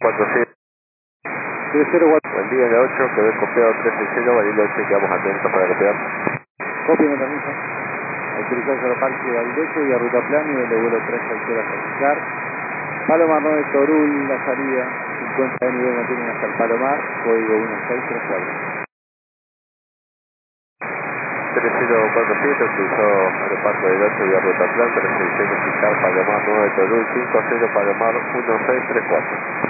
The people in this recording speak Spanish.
3047. 304. Buen día, de 8, que ve copiado 360, Barilo 8, quedamos atentos para copiar. Copia en permiso. Autorización al parque al derecho y a ruta plana y el de vuelo 3 altura Franciscar. Palomar 9 Torul, la salida 50 de nivel mantienen hasta el Palomar, código 1634. 3047, utilizó aeropuerto del 8 vía ruta plana, 360 Fiscal, Palomar 9 Torul, 50 Palomar 1634.